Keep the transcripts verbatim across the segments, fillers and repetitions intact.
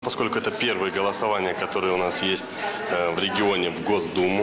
поскольку это первое голосование, которое у нас есть в регионе, в Госдуму.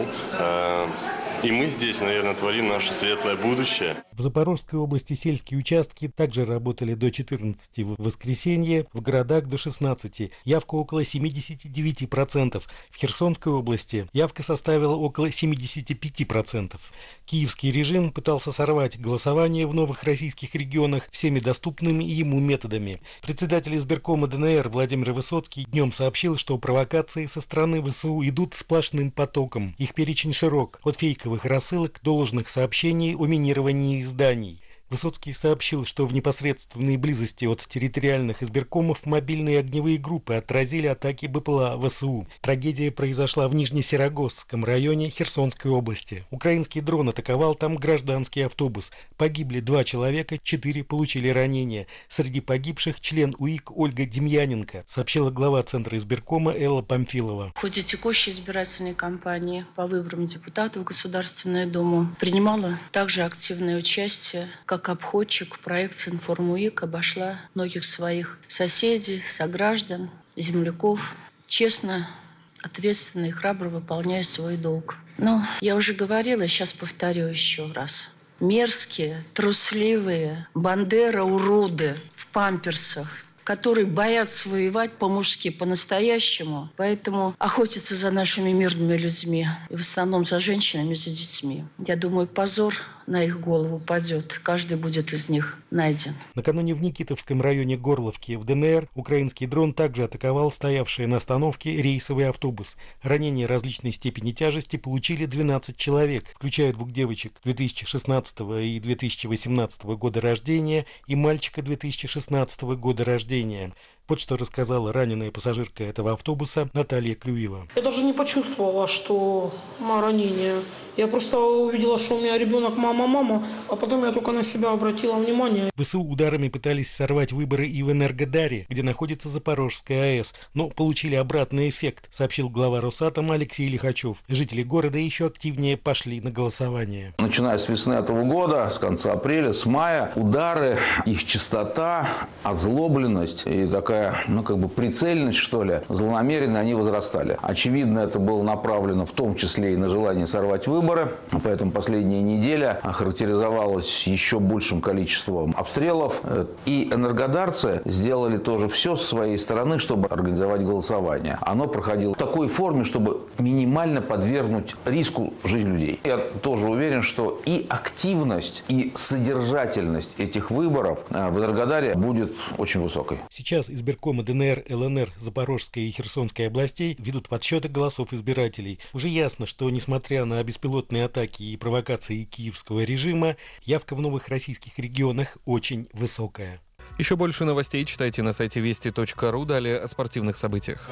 И мы здесь, наверное, творим наше светлое будущее. В Запорожской области сельские участки также работали до четырнадцати в воскресенье, в городах до шестнадцати. Явка около семидесяти девяти процентов. В Херсонской области явка составила около семидесяти пяти процентов. Киевский режим пытался сорвать голосование в новых российских регионах всеми доступными ему методами. Председатель избиркома ДНР Владимир Высоцкий днем сообщил, что провокации со стороны ВСУ идут сплошным потоком. Их перечень широк, от фейковых рассылок до ложных сообщений о минировании зданий. Высоцкий сообщил, что в непосредственной близости от территориальных избиркомов мобильные огневые группы отразили атаки БПЛА ВСУ. Трагедия произошла в Нижнесерогосском районе Херсонской области. Украинский дрон атаковал там гражданский автобус. Погибли два человека, четыре получили ранения. Среди погибших член УИК Ольга Демьяненко, сообщила глава Центра избиркома Элла Памфилова. В ходе текущей избирательной кампании по выборам депутатов в Государственную Думу принимала также активное участие, как как обходчик в проекте «Информуик» обошла многих своих соседей, сограждан, земляков, честно, ответственно и храбро выполняя свой долг. Но я уже говорила, сейчас повторю еще раз. Мерзкие, трусливые бандера-уроды в памперсах, которые боятся воевать по-мужски, по-настоящему, поэтому охотятся за нашими мирными людьми, и в основном за женщинами, за детьми. Я думаю, позор на их голову падет. Каждый будет из них найден. Накануне в Никитовском районе Горловки в ДНР украинский дрон также атаковал стоявший на остановке рейсовый автобус. Ранения различной степени тяжести получили двенадцать человек, включая двух девочек две тысячи шестнадцатого и две тысячи восемнадцатого года рождения и мальчика две тысячи шестнадцатого года рождения. Вот что рассказала раненая пассажирка этого автобуса Наталья Клюева. Я даже не почувствовала, что ранение. Я просто увидела, что у меня ребенок мама-мама, а потом я только на себя обратила внимание. ВСУ ударами пытались сорвать выборы и в Энергодаре, где находится Запорожская АЭС, но получили обратный эффект, сообщил глава Росатома Алексей Лихачев. Жители города еще активнее пошли на голосование. Начиная с весны этого года, с конца апреля, с мая, удары, их частота, озлобленность и такая, ну как бы прицельность, что ли, злонамеренно они возрастали. Очевидно, это было направлено в том числе и на желание сорвать выборы. Поэтому последняя неделя охарактеризовалась еще большим количеством обстрелов. И энергодарцы сделали тоже все со своей стороны, чтобы организовать голосование. Оно проходило в такой форме, чтобы минимально подвергнуть риску жизнь людей. Я тоже уверен, что и активность, и содержательность этих выборов в Энергодаре будет очень высокой. Сейчас избиркомы ДНР, ЛНР, Запорожской и Херсонской областей ведут подсчеты голосов избирателей. Уже ясно, что несмотря на беспилотные атаки и провокации киевского режима, явка в новых российских регионах очень высокая. Еще больше новостей читайте на сайте вести точка ру. Далее о спортивных событиях.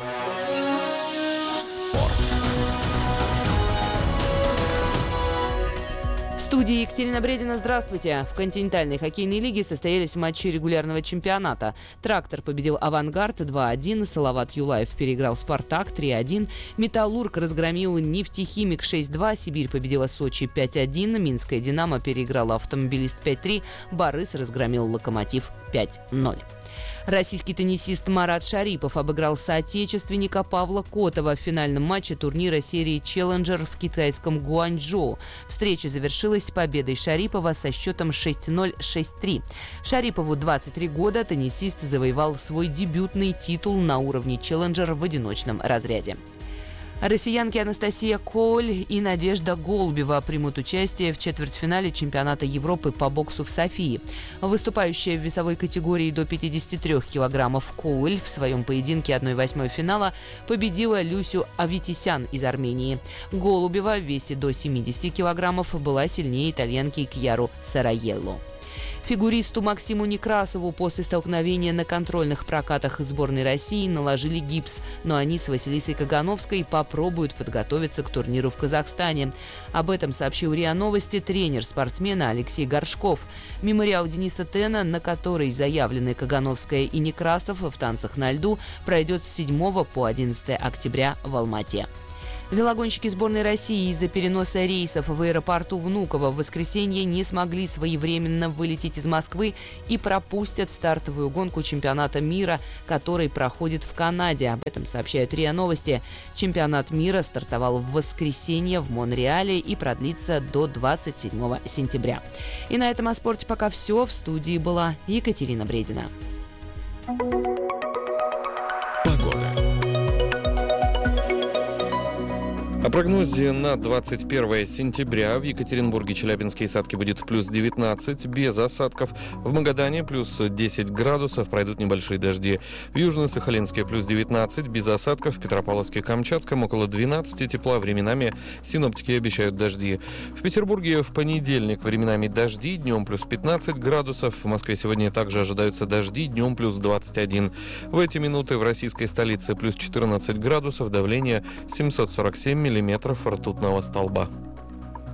Спорт. В студии Екатерина Бредина. Здравствуйте. В континентальной хоккейной лиге состоялись матчи регулярного чемпионата. «Трактор» победил «Авангард» два один, «Салават Юлаев» переиграл «Спартак» три один, «Металлург» разгромил «Нефтехимик» шесть два, «Сибирь» победила «Сочи» пять один, «Минская Динамо» переиграла «Автомобилист» пять три, «Барыс» разгромил «Локомотив» пять ноль. Российский теннисист Марат Шарипов обыграл соотечественника Павла Котова в финальном матче турнира серии «Челленджер» в китайском Гуанчжоу. Встреча завершилась победой Шарипова со счетом шесть ноль — шесть три. Шарипову двадцать три года, теннисист завоевал свой дебютный титул на уровне «Челленджер» в одиночном разряде. Россиянки Анастасия Коуль и Надежда Голубева примут участие в четвертьфинале чемпионата Европы по боксу в Софии. Выступающая в весовой категории до пятидесяти трёх килограммов Коуль в своем поединке одной восьмой финала победила Люсю Аветисян из Армении. Голубева в весе до семидесяти килограммов была сильнее итальянки Кьяру Сараелло. Фигуристу Максиму Некрасову после столкновения на контрольных прокатах сборной России наложили гипс, но они с Василисой Кагановской попробуют подготовиться к турниру в Казахстане. Об этом сообщил РИА Новости тренер спортсмена Алексей Горшков. Мемориал Дениса Тена, на который заявлены Кагановская и Некрасов в танцах на льду, пройдет с седьмого по одиннадцатое октября в Алмате. Велогонщики сборной России из-за переноса рейсов в аэропорту Внуково в воскресенье не смогли своевременно вылететь из Москвы и пропустят стартовую гонку чемпионата мира, который проходит в Канаде. Об этом сообщают РИА Новости. Чемпионат мира стартовал в воскресенье в Монреале и продлится до двадцать седьмого сентября. И на этом о спорте пока все. В студии была Екатерина Бредина. О прогнозе на двадцать первое сентября. В Екатеринбурге, Челябинске и Сатке будет плюс девятнадцать, без осадков. В Магадане плюс десять градусов, пройдут небольшие дожди. В Южно-Сахалинске плюс девятнадцать, без осадков. В Петропавловске, Камчатском около двенадцати тепла. Временами синоптики обещают дожди. В Петербурге в понедельник временами дожди, днем плюс пятнадцать градусов. В Москве сегодня также ожидаются дожди, днем плюс двадцать один. В эти минуты в российской столице плюс четырнадцать градусов, давление семьсот сорок семь миллиметров ртутного столба.